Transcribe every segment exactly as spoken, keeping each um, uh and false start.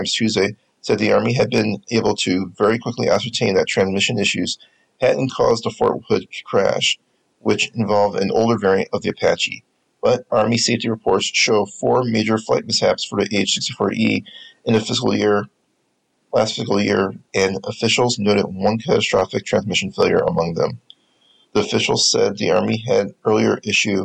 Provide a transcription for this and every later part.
Tuesday said the Army had been able to very quickly ascertain that transmission issues hadn't caused the Fort Hood crash, which involved an older variant of the Apache. But Army safety reports show four major flight mishaps for the A H sixty-four E in the fiscal year, last fiscal year, and officials noted one catastrophic transmission failure among them. The officials said the Army had earlier issued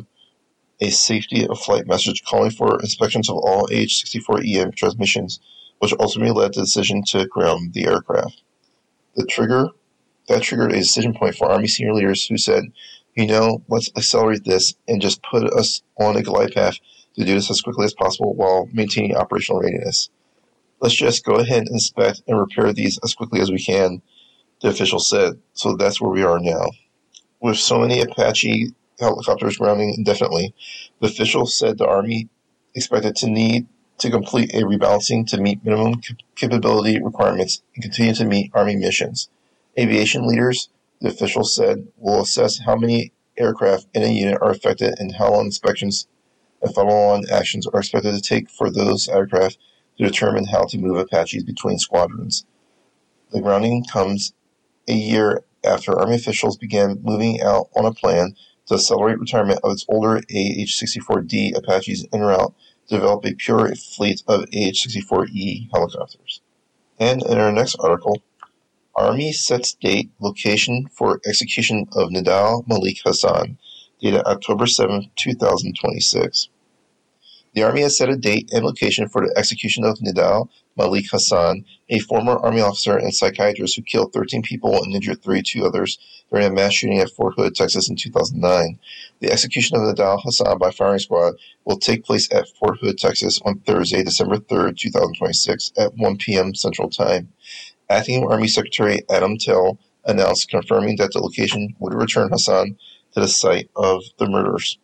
a safety of flight message calling for inspections of all A H sixty-four E transmissions, which ultimately led to the decision to ground the aircraft. The trigger that triggered a decision point for Army senior leaders who said, you know, let's accelerate this and just put us on a glide path to do this as quickly as possible while maintaining operational readiness. Let's just go ahead and inspect and repair these as quickly as we can, the official said. So that's where we are now. With so many Apache helicopters grounding indefinitely, the official said the Army expected to need to complete a rebalancing to meet minimum capability requirements and continue to meet Army missions. Aviation leaders, the official said, will assess how many aircraft in a unit are affected and how long inspections and follow-on actions are expected to take for those aircraft to determine how to move Apaches between squadrons. The grounding comes a year after Army officials began moving out on a plan to accelerate retirement of its older A H sixty-four D Apaches en route to develop a pure fleet of A H sixty-four E helicopters. And in our next article, Army sets date, location for execution of Nidal Malik Hasan, dated October seventh, twenty twenty-six. The Army has set a date and location for the execution of Nidal Malik Hasan, a former Army officer and psychiatrist who killed thirteen people and injured thirty-two others during a mass shooting at Fort Hood, Texas in two thousand nine. The execution of Nidal Hasan by firing squad will take place at Fort Hood, Texas on Thursday, December third, twenty twenty-six at one p.m. Central Time. Acting Army Secretary Adam Tell announced confirming that the location would return Hasan to the site of the murders.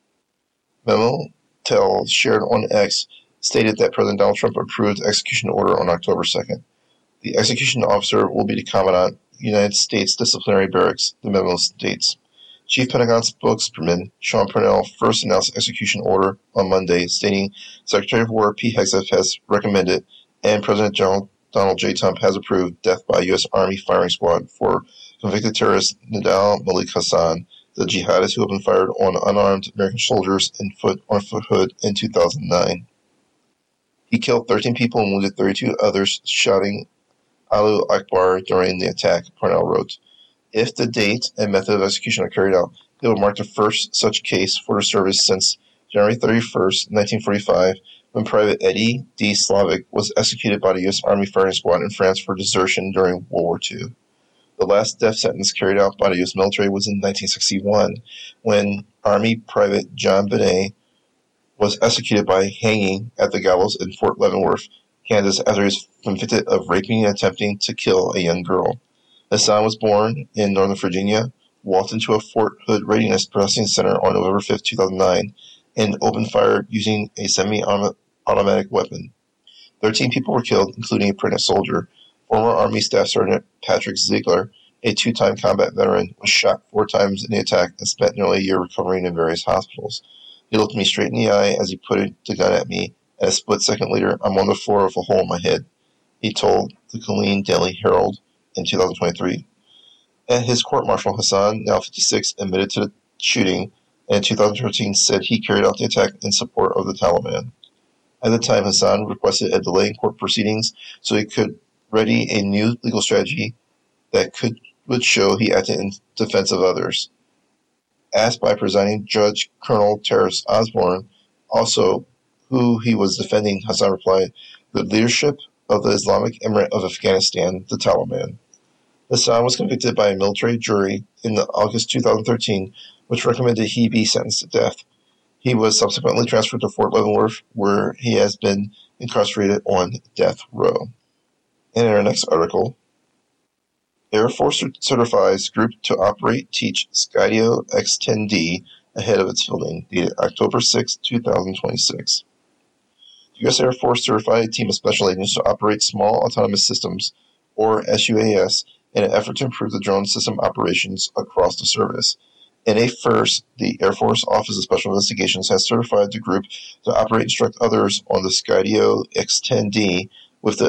Memo Tell shared on X stated that President Donald Trump approved the execution order on October second. The execution officer will be the Commandant, United States Disciplinary Barracks, the memo states. Chief Pentagon spokesman Sean Parnell first announced the execution order on Monday, stating Secretary of War Pete Hegseth has recommended and President Donald J. Trump has approved death by U S. Army firing squad for convicted terrorist Nidal Malik Hasan, the jihadist who opened fire on unarmed American soldiers in foot on Fort Hood in two thousand nine. He killed thirteen people and wounded thirty-two others, shouting Allahu Akbar during the attack, Parnell wrote. If the date and method of execution are carried out, it will mark the first such case for the service since January thirty-first, nineteen forty-five, when Private Eddie D. Slavic was executed by the U S. Army firing squad in France for desertion during World War Two. The last death sentence carried out by the U S military was in nineteen sixty-one, when Army Private John Benet was executed by hanging at the gallows in Fort Leavenworth, Kansas, after he was convicted of raping and attempting to kill a young girl. Hasan was born in Northern Virginia, walked into a Fort Hood Readiness Processing Center on November fifth, two thousand nine, and opened fire using a semi-automatic weapon. Thirteen people were killed, including a pregnant soldier. Former Army Staff Sergeant Patrick Ziegler, a two-time combat veteran, was shot four times in the attack and spent nearly a year recovering in various hospitals. He looked me straight in the eye as he put the gun at me, and a split second later, I'm on the floor with a hole in my head, he told the Killeen Daily Herald in two thousand twenty-three. At his court-martial, Hasan, now fifty-six, admitted to the shooting, and in two thousand thirteen said he carried out the attack in support of the Taliban. At the time, Hasan requested a delay in court proceedings so he could ready a new legal strategy that could would show he acted in defense of others. Asked by presiding Judge Colonel Terrence Osborne also who he was defending, Hasan replied, the leadership of the Islamic Emirate of Afghanistan, the Taliban. Hasan was convicted by a military jury in August two thousand thirteen, which recommended he be sentenced to death. He was subsequently transferred to Fort Leavenworth, where he has been incarcerated on death row. And in our next article, Air Force certifies group to operate teach Skydio X ten D ahead of its fielding, dated October sixth, twenty twenty-six. The U S Air Force certified a team of special agents to operate small autonomous systems, or S U A S, in an effort to improve the drone system operations across the service. In a first, the Air Force Office of Special Investigations has certified the group to operate and instruct others on the Skydio X ten D, with